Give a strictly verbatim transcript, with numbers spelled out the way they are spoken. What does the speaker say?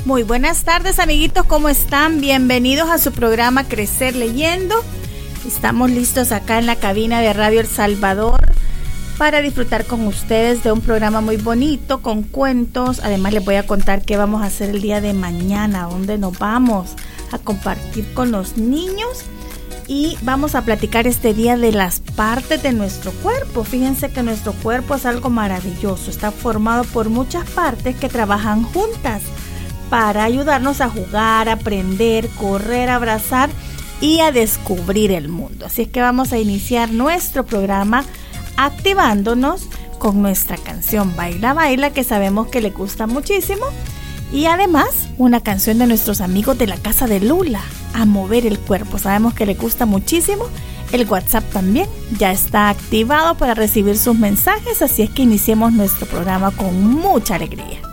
Muy buenas tardes, amiguitos, ¿cómo están? Bienvenidos a su programa Crecer Leyendo. Estamos listos acá en la cabina de Radio El Salvador para disfrutar con ustedes de un programa muy bonito, con cuentos. Además les voy a contar qué vamos a hacer el día de mañana, dónde nos vamos a compartir con los niños. Y vamos a platicar este día de las partes de nuestro cuerpo. Fíjense que nuestro cuerpo es algo maravilloso. Está formado por muchas partes que trabajan juntas para ayudarnos a jugar, aprender, correr, abrazar y a descubrir el mundo. Así es que vamos a iniciar nuestro programa activándonos con nuestra canción Baila Baila, que sabemos que le gusta muchísimo. Y además una canción de nuestros amigos de la casa de Lula, A Mover el Cuerpo. Sabemos que le gusta muchísimo. El WhatsApp también ya está activado para recibir sus mensajes. Así es que iniciemos nuestro programa con mucha alegría.